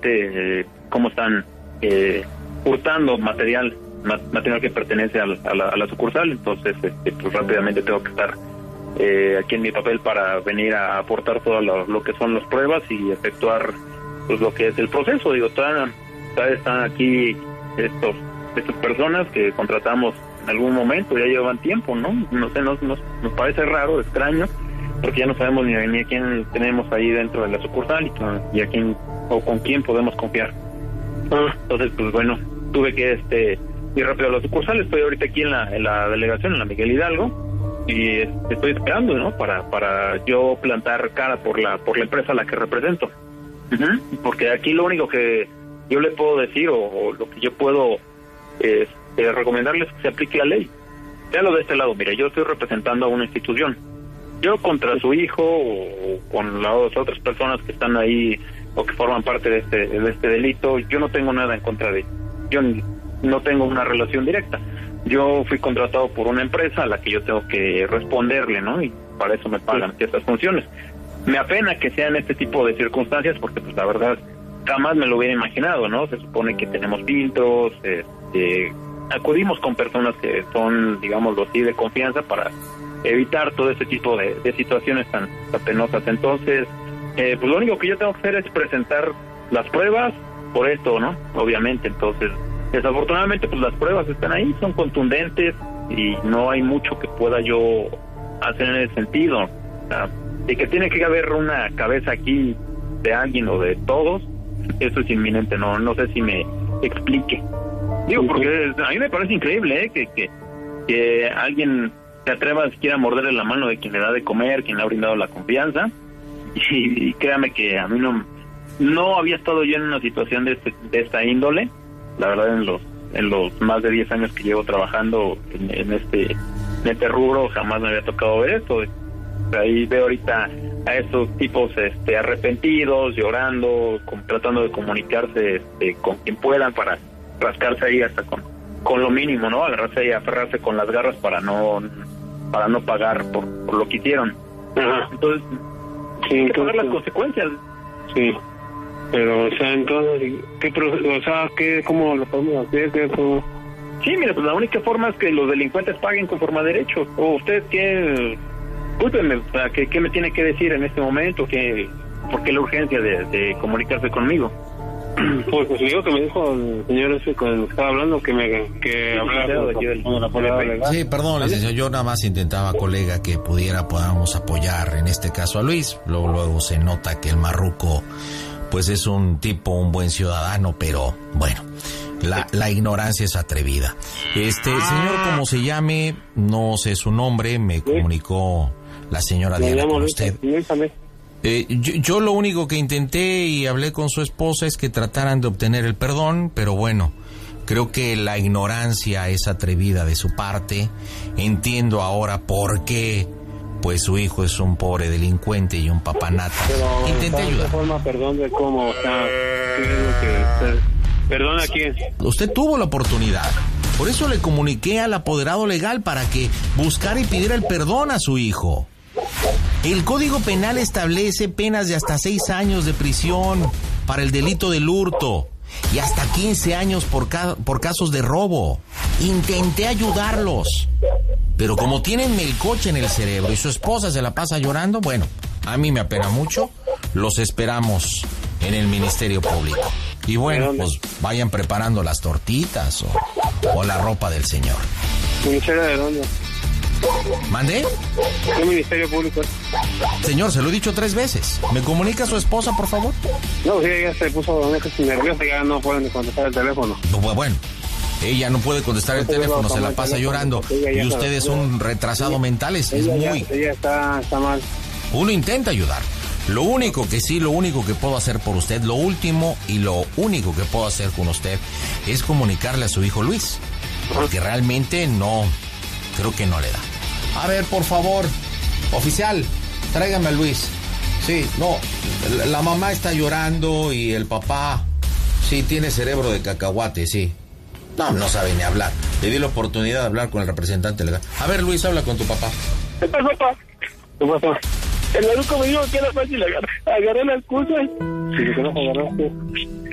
exactamente cómo están hurtando material que pertenece a la sucursal. Entonces pues rápidamente tengo que estar aquí en mi papel para venir a aportar todo lo que son las pruebas y efectuar pues lo que es el proceso. Digo, todavía están aquí estas personas que contratamos en algún momento, ya llevan tiempo, ¿no? No sé, nos parece raro, extraño, porque ya no sabemos ni a quién tenemos ahí dentro de la sucursal y a quién o con quién podemos confiar. Entonces, pues bueno, tuve que ir rápido a la sucursal. Estoy ahorita aquí en la delegación, en la Miguel Hidalgo, y estoy esperando, ¿no? Para yo plantar cara por la empresa a la que represento. Porque aquí lo único que yo le puedo decir o lo que yo puedo recomendarles es que se aplique la ley. Véalo de este lado, mira, yo estoy representando a una institución. Yo contra su hijo o con las otras personas que están ahí o que forman parte de este delito, yo no tengo nada en contra de ellos. Yo no tengo una relación directa. Yo fui contratado por una empresa a la que yo tengo que responderle, ¿no? Y para eso me pagan ciertas funciones. Me apena que sean este tipo de circunstancias porque, pues, la verdad, jamás me lo hubiera imaginado, ¿no? Se supone que tenemos filtros, acudimos con personas que son, digámoslo así, de confianza para evitar todo este tipo de situaciones tan penosas. Entonces, pues lo único que yo tengo que hacer es presentar las pruebas por esto, ¿no? Obviamente. Entonces, desafortunadamente, pues las pruebas están ahí, son contundentes y no hay mucho que pueda yo hacer en ese sentido. O sea, de que tiene que haber una cabeza aquí de alguien o de todos, eso es inminente. No sé si me explique. Digo, porque a mí me parece increíble, que alguien se atreva siquiera a morderle la mano de quien le da de comer, quien le ha brindado la confianza. Y créame que a mí no había estado yo en una situación de esta índole. La verdad, en los más de 10 años que llevo trabajando en este rubro, jamás me había tocado ver esto. Ahí veo ahorita a estos tipos arrepentidos, llorando, tratando de comunicarse con quien puedan para rascarse ahí hasta con lo mínimo, ¿no? Agarrarse y aferrarse con las garras para no pagar por lo que hicieron. Ajá. Entonces, sí, hay que pagar las consecuencias. Sí, pero, o sea, entonces, ¿cómo lo podemos hacer? Sí, mire, pues la única forma es que los delincuentes paguen conforme a derecho. ¿O usted qué? Discúlpeme, o sea, ¿qué me tiene que decir en este momento? ¿Por qué la urgencia de comunicarse conmigo? Pues digo que me dijo el señor ese con el que estaba hablando que hablara con la policía legal. Sí, perdón, licenciado, yo nada más intentaba, colega, que podamos apoyar en este caso a Luis. Luego se nota que el marruco pues es un buen ciudadano, pero bueno, la ignorancia es atrevida. Señor, como se llame, no sé su nombre, me comunicó la señora Diana con usted. Yo lo único que intenté y hablé con su esposa es que trataran de obtener el perdón, pero bueno, creo que la ignorancia es atrevida de su parte. Entiendo ahora por qué, pues su hijo es un pobre delincuente y un papanata. Intenté ayudar. Perdón de cómo, o sea, ¿qué es lo que perdón a quién? Usted tuvo la oportunidad. Por eso le comuniqué al apoderado legal para que buscara y pidiera el perdón a su hijo. El Código Penal establece penas de hasta 6 años de prisión para el delito del hurto y hasta 15 años por casos de robo. Intenté ayudarlos, pero como tienen melcoche en el cerebro y su esposa se la pasa llorando, bueno, a mí me apena mucho. Los esperamos en el Ministerio Público. Y bueno, pues vayan preparando las tortitas o la ropa del señor. ¿Ministerio de dónde? ¿Mande? ¿Qué Ministerio Público? Señor, se lo he dicho 3 veces. ¿Me comunica a su esposa, por favor? No, sí, ella se puso nerviosa, ya no pueden contestar el teléfono. Bueno, ella no puede contestar el teléfono, se la pasa llorando. Y usted es un retrasado mental, Ella está mal. Uno intenta ayudar. Lo único que puedo hacer por usted, lo último y lo único que puedo hacer con usted es comunicarle a su hijo Luis. Porque realmente creo que no le da. A ver, por favor, oficial, tráigame a Luis. Sí, no, la mamá está llorando y el papá, sí, tiene cerebro de cacahuate, sí. No sabe ni hablar. Le di la oportunidad de hablar con el representante legal. A ver, Luis, habla con tu papá. ¿Qué pasó, papá? ¿Qué pasó? El maruco me dijo que era fácil agarré la excusa. Sí, ¿qué nos agarraste?